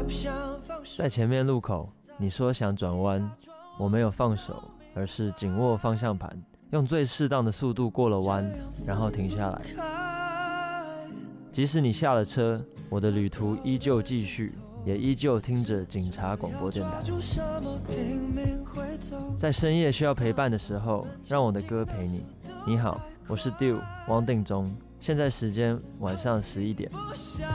在前面路口，你说想转弯，我没有放手，而是紧握方向盘，用最适当的速度过了弯，然后停下来。即使你下了车，我的旅途依旧继续，也依旧听着警察广播电台。在深夜需要陪伴的时候，让我的歌陪你。你好，我是 Dew 汪定中，现在时间晚上11点。